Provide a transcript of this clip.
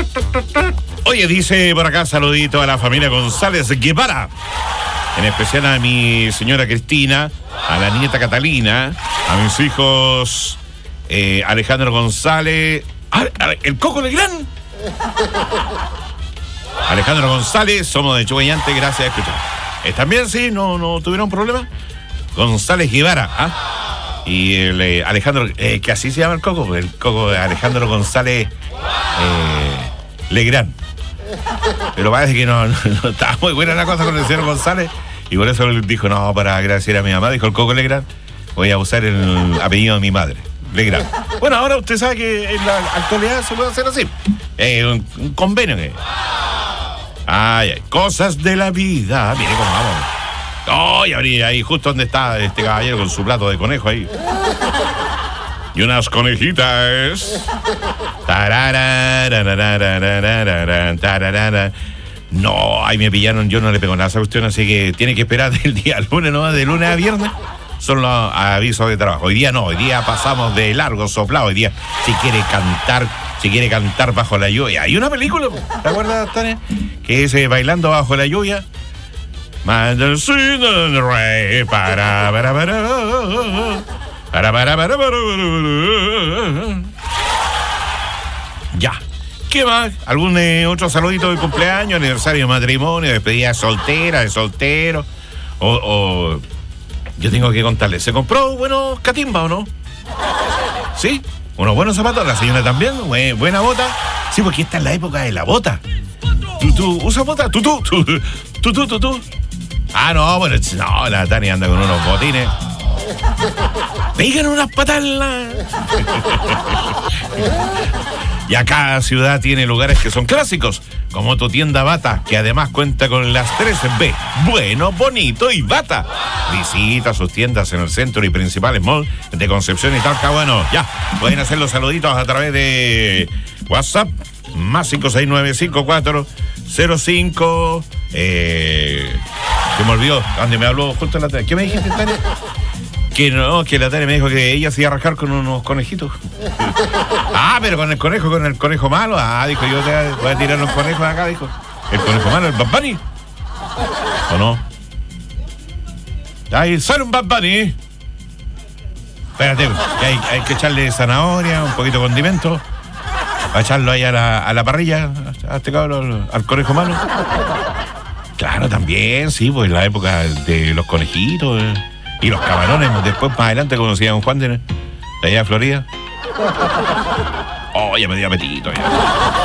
Oye, dice por acá, saludito a la familia González Guevara. En especial a mi señora Cristina, a la nieta Catalina, a mis hijos Alejandro González, el Coco Legrand. Alejandro González, somos de Chubayante, gracias a escuchar. También sí, no tuvieron problema. González Guevara, ¿ah? Y el Alejandro, que así se llama el Coco de Alejandro González Legrand. Pero parece que no estaba muy buena la cosa con el señor González. Y por eso él dijo, no, para agradecer a mi mamá, dijo el Coco Legrand, voy a usar el apellido de mi madre, Legrand. Bueno, ahora usted sabe que en la actualidad se puede hacer así. Un convenio que... Ay, cosas de la vida. Mire cómo vamos. Ay, ahí justo donde está este caballero con su plato de conejo ahí. Y unas conejitas. No, ahí me pillaron, yo no le pego nada a esa cuestión, así que tiene que esperar del día lunes, ¿no? De lunes a viernes. Son los avisos de trabajo. Hoy día no, hoy día pasamos de largo soplado. Hoy día, si quiere cantar bajo la lluvia. Hay una película, ¿te acuerdas, Tania? Que es Bailando bajo la lluvia. Ya. ¿Qué más? ¿Algún otro saludito de cumpleaños, aniversario de matrimonio, despedida soltera, de soltero? Yo tengo que contarles, ¿se compró buenos catimba o no? ¿Sí? Unos buenos zapatos, la señora también, buena bota. Sí, porque esta es la época de la bota. ¿Tú usas bota? ¿Tú? Ah, no, bueno, no, la Tania anda con unos botines. Pegan unas patas. Y a cada ciudad tiene lugares que son clásicos, como tu tienda Bata, que además cuenta con las 3 B, bueno, bonito y Bata. Visita sus tiendas en el centro y principales malls de Concepción y Talca. Bueno, ya, pueden hacer los saluditos a través de WhatsApp, más 569-5405. Se me olvidó, donde me habló justo en la tarde. ¿Qué me dijiste, Tania? Que no, que la Tania me dijo que ella se iba a arrancar con unos conejitos. Pero con el conejo malo. Dijo, yo te voy a tirar los conejos de acá, dijo. ¿El conejo malo, el Bad Bunny? ¿O no? Ahí sale un Bad Bunny. Espérate, que hay que echarle zanahoria, un poquito de condimento, para echarlo ahí a la parrilla, a este cabrón, al conejo malo. Claro, también, sí, pues en la época de los conejitos. Y los camarones, después más adelante conocí a un Juan de allá de Florida. Ya me dio apetito ya.